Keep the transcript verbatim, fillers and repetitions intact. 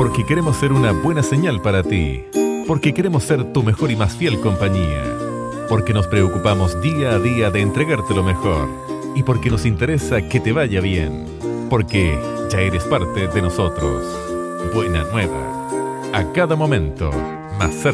Porque queremos ser una buena señal para ti. Porque queremos ser tu mejor y más fiel compañía. Porque nos preocupamos día a día de entregarte lo mejor. Y porque nos interesa que te vaya bien. Porque ya eres parte de nosotros. Buena nueva. A cada momento, más cerca.